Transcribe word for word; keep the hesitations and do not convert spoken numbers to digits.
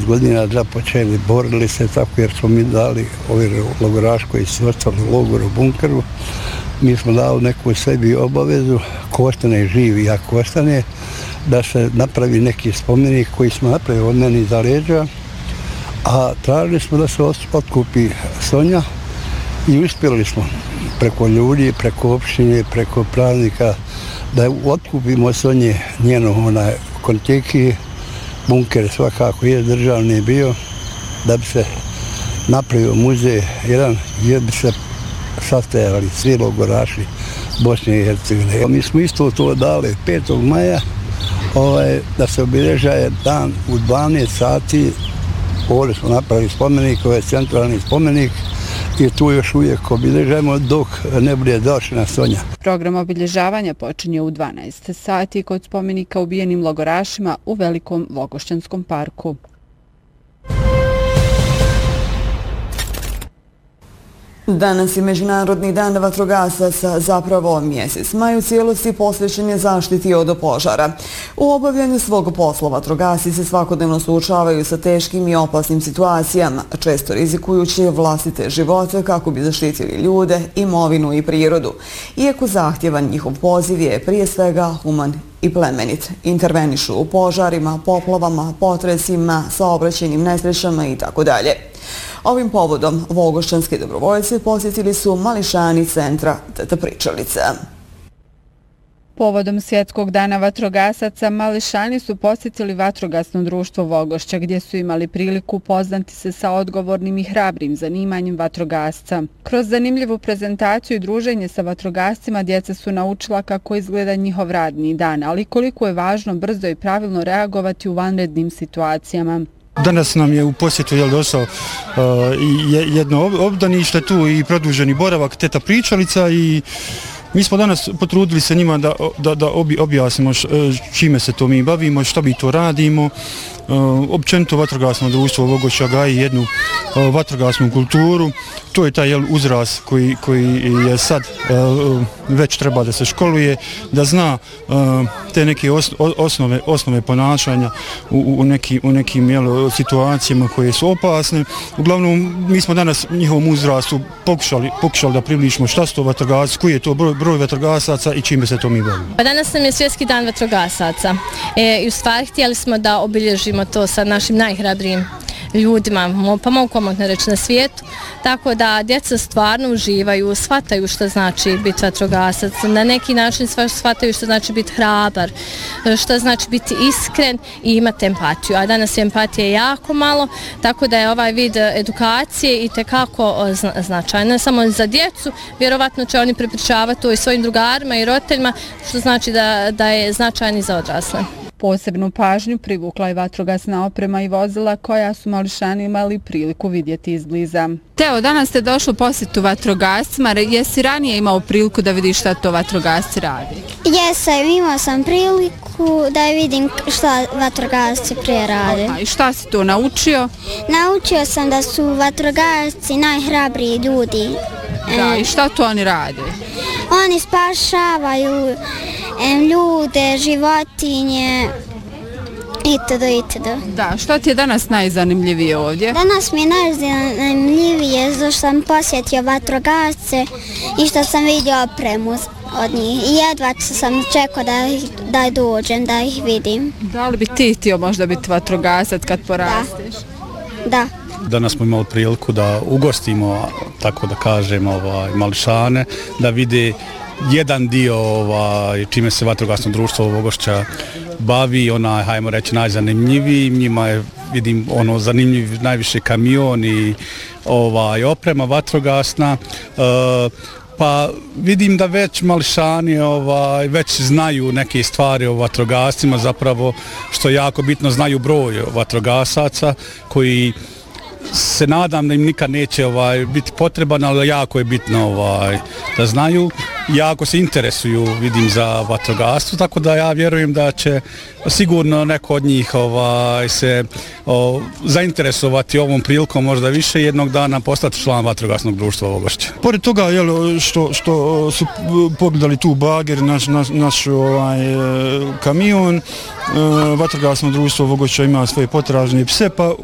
godina započeli, borili se tako jer smo mi dali ovi logoraši koji su ostali u logoru, u bunkeru. Mi smo dali neku sebi obavezu, ko ostane živi, ako ostane, da se napravi neki spomenik koji smo napravili od meni za leđa, a tražili smo da se otkupi Sonja i uspjeli smo preko ljudi, preko opštine, preko pravnika, da otkupimo Sonje njeno onaj kontiki, bunker svakako je državni bio, da bi se napravio muzej jedan, gdje bi se sastajali svi logoraši Bosne i Hercegovine. Mi smo isto to dali petog maja, ovaj, da se obilježaje dan u dvanaest sati. Ovdje smo napravili spomenik, ovaj centralni spomenik, i tu još uvijek obilježajemo dok ne bude došla Sonja. Program obilježavanja počinje u dvanaest sati kod spomenika ubijenim logorašima u Velikom Vogošćanskom parku. Danas je Međunarodni dan vatrogasaca, zapravo mjesec maj u cijelosti posvećen je zaštiti od požara. U obavljanju svog posla vatrogasci se svakodnevno suočavaju sa teškim i opasnim situacijama, često rizikujući vlastite živote kako bi zaštitili ljude, imovinu i prirodu. Iako zahtjevan njihov poziv je prije svega human i plemenit. Intervenišu u požarima, poplavama, potresima, saobraćajnim nesrećama i tako dalje. Ovim povodom vogošćanski dobrovoljci posjetili su mališani centra Teta Pričalica. Povodom Svjetskog dana vatrogasaca, mališani su posjetili vatrogasno društvo Vogošća, gdje su imali priliku upoznati se sa odgovornim i hrabrim zanimanjem vatrogasca. Kroz zanimljivu prezentaciju i druženje sa vatrogascima djeca su naučila kako izgleda njihov radni dan, ali koliko je važno brzo i pravilno reagovati u vanrednim situacijama. Danas nam je u posjetu jel, došao uh, jedno obdanište tu i produženi boravak Teta Pričalica i mi smo danas potrudili se njima da, da, da objasnimo š, čime se to mi bavimo, što mi to radimo. Uh, općenito vatrogasno društvo Vogošća gaji jednu uh, vatrogasnu kulturu. To je taj jel, uzrast koji, koji je sad uh, već treba da se školuje, da zna uh, te neke os, osnove, osnove ponašanja u, u, neki, u nekim jel, situacijama koje su opasne. Uglavnom, mi smo danas njihovom uzrastu pokušali, pokušali da približimo šta su to vatrogasci, koji je to broj, broj vatrogasaca i čime se to mi bavimo. Pa danas nam je Svjetski dan vatrogasaca e, i u stvari htjeli smo da obilježimo to sa našim najhrabrijim ljudima, pa mogu komotno reći na svijetu, tako da djeca stvarno uživaju, shvataju što znači biti vatrogasac, na neki način shvataju što znači biti hrabar, što znači biti iskren i imati empatiju, a danas je empatije jako malo, tako da je ovaj vid edukacije i tekako značajan, ne samo za djecu, vjerovatno će oni prepričavati to i svojim drugarima i roditeljima, što znači da, da je značajan i za odrasle. Posebnu pažnju privukla je vatrogasna oprema i vozila koja su mališani imali priliku vidjeti izbliza. Teo, danas ste došli u posjetu vatrogascima. Jesi ranije imao priliku da vidiš šta to vatrogasci radi? Jesam, imao sam priliku da vidim šta vatrogasci prije rade. A, i šta si to naučio? Naučio sam da su vatrogasci najhrabriji ljudi. Da, i šta to oni rade? Oni spašavaju em, ljude, životinje itd. itd. Da, što ti je danas najzanimljivije ovdje? Danas mi je najzanimljivije zato što sam posjetio vatrogasce i što sam vidio opremu od njih. I jedva sam čekao da, da dođem, da ih vidim. Da li bi ti htio možda biti vatrogasac kad porasteš? Da. Da. Danas smo imali priliku da ugostimo, tako da kažem, ovaj, mališane, da vide jedan dio ovaj, čime se vatrogasno društvo Vogošća bavi, onaj, hajmo reći, najzanimljiviji. Njima je, vidim, ono, zanimljiv najviše kamion i ovaj, oprema vatrogasna. E, pa vidim da već mališani ovaj, već znaju neke stvari o vatrogascima, zapravo, što je jako bitno, znaju broj vatrogasaca koji se nadam da im nikad neće ovaj, biti potreban, ali jako je bitno ovaj, da znaju, jako se interesuju, vidim, za vatrogastvo, tako da ja vjerujem da će sigurno neko od njih ovaj, se o, zainteresovati ovom prilikom, možda više, jednog dana postati član vatrogasnog društva Vogošća. Pored toga, jel, što, što su pogledali tu bager, naš, naš, naš ovaj, kamion, vatrogasno društvo Vogošća ima svoje potražne pse, pa